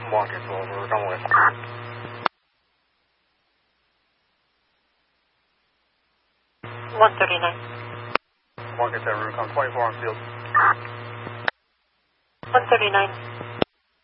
One gets over, come with. One 39. One gets that route, come 24 on field. 139.